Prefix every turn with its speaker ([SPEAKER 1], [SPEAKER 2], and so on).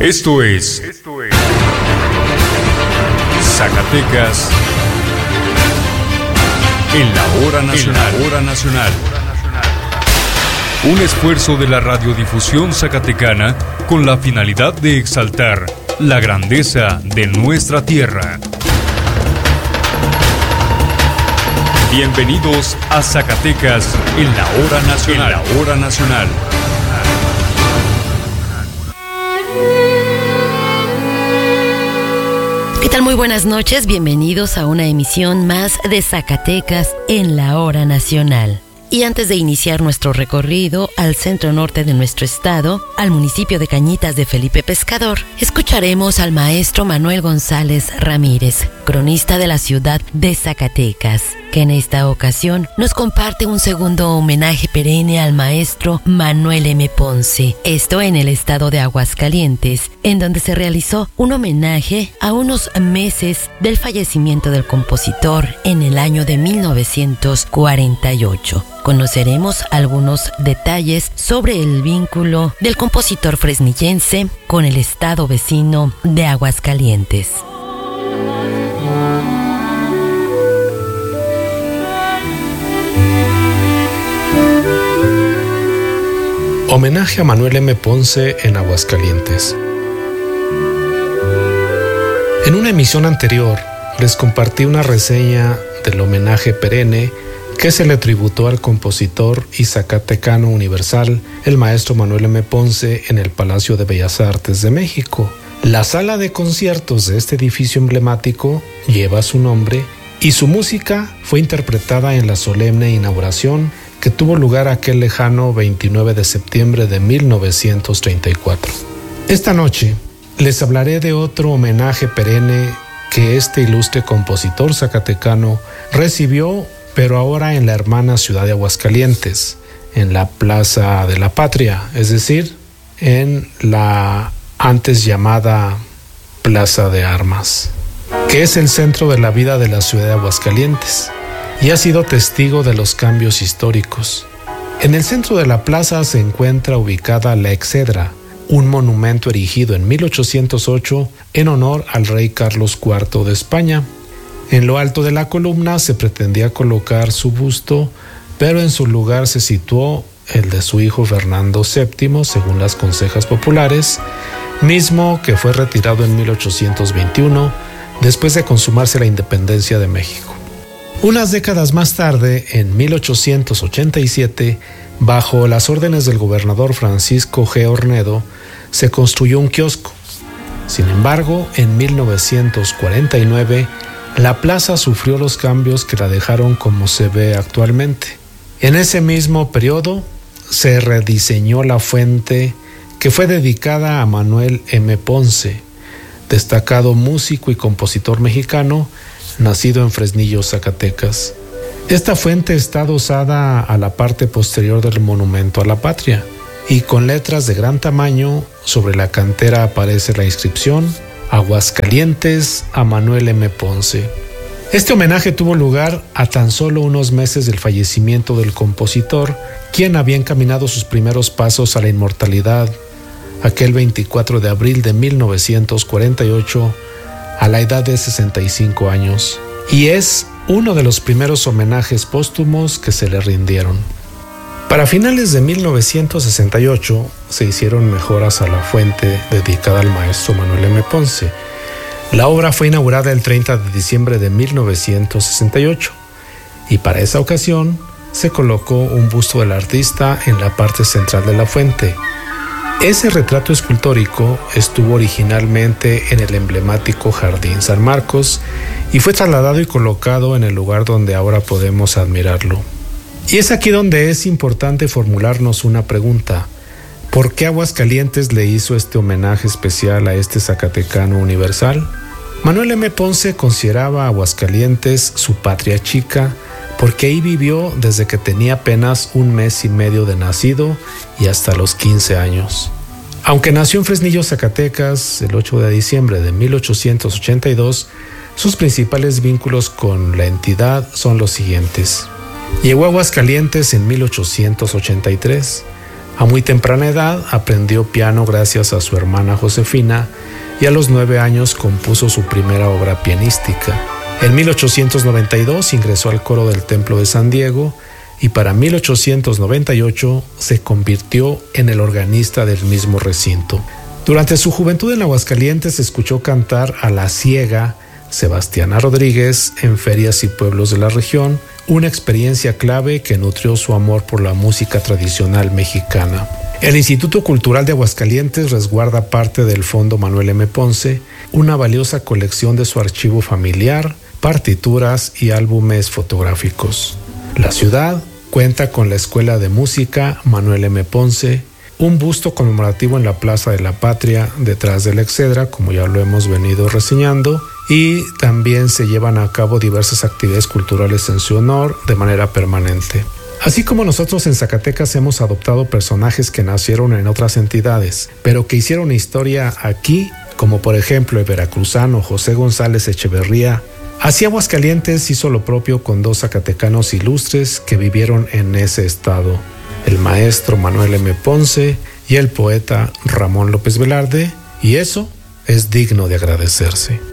[SPEAKER 1] Esto es Zacatecas en la hora nacional. Un esfuerzo de la radiodifusión zacatecana con la finalidad de exaltar la grandeza de nuestra tierra. Bienvenidos a Zacatecas en la hora nacional.
[SPEAKER 2] ¿Qué tal? Muy buenas noches, bienvenidos a una emisión más de Zacatecas en la hora nacional. Y antes de iniciar nuestro recorrido al centro norte de nuestro estado, al municipio de Cañitas de Felipe Pescador, escucharemos al maestro Manuel González Ramírez, cronista de la ciudad de Zacatecas, que en esta ocasión nos comparte un segundo homenaje perenne al maestro Manuel M. Ponce, esto en el estado de Aguascalientes, en donde se realizó un homenaje a unos meses del fallecimiento del compositor en el año de 1948. Conoceremos algunos detalles sobre el vínculo del compositor fresnillense con el estado vecino de Aguascalientes.
[SPEAKER 3] Homenaje a Manuel M. Ponce en Aguascalientes. En una emisión anterior les compartí una reseña del homenaje perenne que se le tributó al compositor y zacatecano universal, el maestro Manuel M. Ponce, en el Palacio de Bellas Artes de México. La sala de conciertos de este edificio emblemático lleva su nombre y su música fue interpretada en la solemne inauguración que tuvo lugar aquel lejano 29 de septiembre de 1934. Esta noche les hablaré de otro homenaje perenne que este ilustre compositor zacatecano recibió, pero ahora en la hermana ciudad de Aguascalientes, en la Plaza de la Patria, es decir, en la antes llamada Plaza de Armas, que es el centro de la vida de la ciudad de Aguascalientes y ha sido testigo de los cambios históricos. En el centro de la plaza se encuentra ubicada la Exedra, un monumento erigido en 1808 en honor al rey Carlos IV de España. En lo alto de la columna se pretendía colocar su busto, pero en su lugar se situó el de su hijo Fernando VII, según las consejas populares, mismo que fue retirado en 1821, después de consumarse la independencia de México. Unas décadas más tarde, en 1887, bajo las órdenes del gobernador Francisco G. Ornedo, se construyó un kiosco. Sin embargo, en 1949, la plaza sufrió los cambios que la dejaron como se ve actualmente. En ese mismo periodo se rediseñó la fuente que fue dedicada a Manuel M. Ponce, destacado músico y compositor mexicano, nacido en Fresnillo, Zacatecas. Esta fuente está adosada a la parte posterior del monumento a la patria y con letras de gran tamaño sobre la cantera aparece la inscripción Aguascalientes a Manuel M. Ponce. Este homenaje tuvo lugar a tan solo unos meses del fallecimiento del compositor, quien había encaminado sus primeros pasos a la inmortalidad aquel 24 de abril de 1948 a la edad de 65 años, y es uno de los primeros homenajes póstumos que se le rindieron. Para finales de 1968 se hicieron mejoras a la fuente dedicada al maestro Manuel M. Ponce. La obra fue inaugurada el 30 de diciembre de 1968 y para esa ocasión se colocó un busto del artista en la parte central de la fuente. Ese retrato escultórico estuvo originalmente en el emblemático Jardín San Marcos y fue trasladado y colocado en el lugar donde ahora podemos admirarlo. Y es aquí donde es importante formularnos una pregunta. ¿Por qué Aguascalientes le hizo este homenaje especial a este zacatecano universal? Manuel M. Ponce consideraba a Aguascalientes su patria chica porque ahí vivió desde que tenía apenas un mes y medio de nacido y hasta los 15 años. Aunque nació en Fresnillo, Zacatecas, el 8 de diciembre de 1882, sus principales vínculos con la entidad son los siguientes. Llegó a Aguascalientes en 1883. A muy temprana edad aprendió piano gracias a su hermana Josefina y a los 9 años compuso su primera obra pianística. En 1892 ingresó al coro del Templo de San Diego y para 1898 se convirtió en el organista del mismo recinto. Durante su juventud en Aguascalientes escuchó cantar a la ciega Sebastiana Rodríguez en ferias y pueblos de la región, una experiencia clave que nutrió su amor por la música tradicional mexicana. El Instituto Cultural de Aguascalientes resguarda parte del Fondo Manuel M. Ponce, una valiosa colección de su archivo familiar, partituras y álbumes fotográficos. La ciudad cuenta con la Escuela de Música Manuel M. Ponce, un busto conmemorativo en la Plaza de la Patria detrás de la Excedra, como ya lo hemos venido reseñando, y también se llevan a cabo diversas actividades culturales en su honor de manera permanente. Así como nosotros en Zacatecas hemos adoptado personajes que nacieron en otras entidades, pero que hicieron historia aquí, como por ejemplo el veracruzano José González Echeverría, así Aguascalientes hizo lo propio con 2 zacatecanos ilustres que vivieron en ese estado, el maestro Manuel M. Ponce y el poeta Ramón López Velarde, y eso es digno de agradecerse.